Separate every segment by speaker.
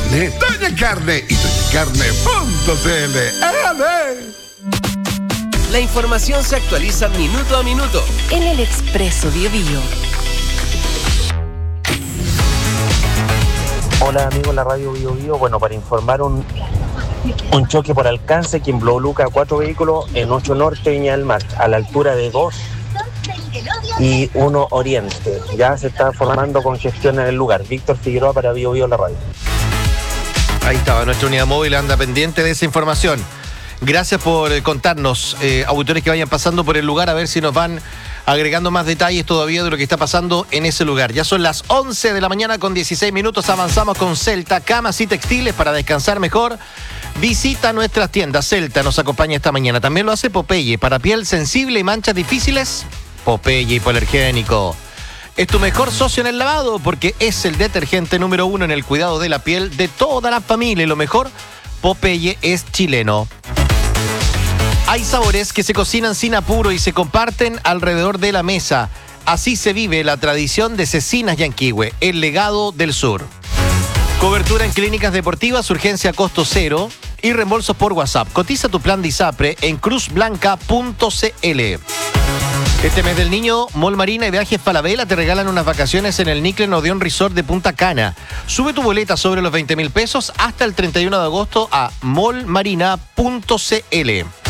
Speaker 1: carne, Doña Carne y doñacarne.cl.
Speaker 2: La información se actualiza minuto a minuto
Speaker 3: en el Expreso Biobío.
Speaker 4: Hola amigos de la radio Biobío. Bueno, para informar un choque por alcance que involucra 4 vehículos en 8 Norte, Viña del Mar, a la altura de 2 y 1 Oriente. Ya se está formando congestión en el lugar. Víctor Figueroa para Biobío la radio.
Speaker 5: Ahí estaba, nuestra unidad móvil anda pendiente de esa información. Gracias por contarnos, auditores que vayan pasando por el lugar, a ver si nos van agregando más detalles todavía de lo que está pasando en ese lugar. Ya son las 11 de la mañana con 16 minutos, avanzamos con Celta, camas y textiles para descansar mejor. Visita nuestras tiendas. Celta nos acompaña esta mañana. También lo hace Popeye, para piel sensible y manchas difíciles. Popeye hipoalergénico. Es tu mejor socio en el lavado porque es el detergente número 1 en el cuidado de la piel de toda la familia. Y lo mejor, Popeye es chileno. Hay sabores que se cocinan sin apuro y se comparten alrededor de la mesa. Así se vive la tradición de Cecinas Yanquihue, el legado del sur. Cobertura en clínicas deportivas, urgencia a costo cero y reembolsos por WhatsApp. Cotiza tu plan de ISAPRE en cruzblanca.cl. Este mes del niño, Mall Marina y Viajes Falabella te regalan unas vacaciones en el Nickel Odeon Resort de Punta Cana. Sube tu boleta sobre los 20.000 pesos hasta el 31 de agosto a mallmarina.cl.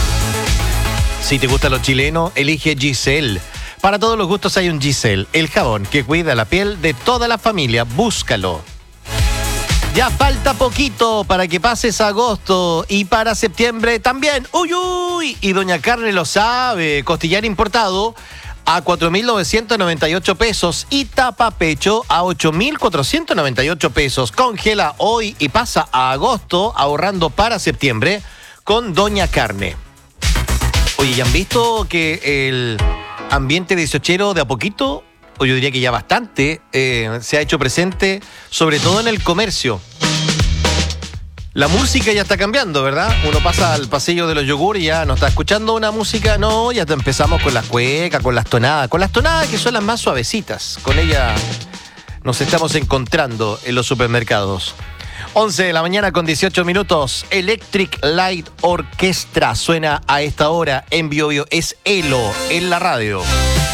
Speaker 5: Si te gusta lo chileno, elige Giselle. Para todos los gustos hay un Giselle, el jabón que cuida la piel de toda la familia. Búscalo. Ya falta poquito para que pases agosto y para septiembre también. ¡Uy, uy! Y Doña Carne lo sabe. Costillar importado a 4.998 pesos y tapapecho a 8.498 pesos. Congela hoy y pasa a agosto ahorrando para septiembre con Doña Carne. Oye, ¿ya han visto que el ambiente dieciochero de a poquito, o yo diría que ya bastante, se ha hecho presente, sobre todo en el comercio? La música ya está cambiando, ¿verdad? Uno pasa al pasillo de los yogur y ya no está escuchando una música, no, ya empezamos con las cuecas, con las tonadas que son las más suavecitas. Con ella nos estamos encontrando en los supermercados. 11 de la mañana con 18 minutos. Electric Light Orchestra suena a esta hora en Biobío. Es Elo en la radio.